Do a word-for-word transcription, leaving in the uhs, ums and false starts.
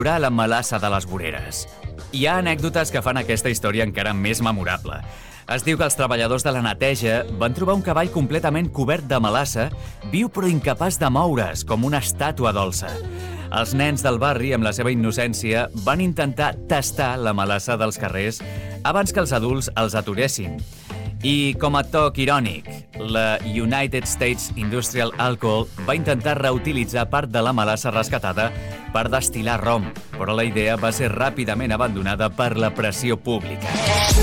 la melassa de les voreres. Hi ha anècdotes que fan aquesta història encara més memorable. Es diu que els treballadors de la neteja van trobar un cavall completament cobert de melassa, viu però incapaç de moure's, com una estàtua dolça. Els nens del barri, amb la seva innocència, van intentar tastar la melassa dels carrers abans que els adults els aturessin. I, com a toc irònic, la United States Industrial Alcohol va intentar reutilitzar part de la melassa rescatada per destil·lar rom, però la idea va ser ràpidament abandonada per la pressió pública.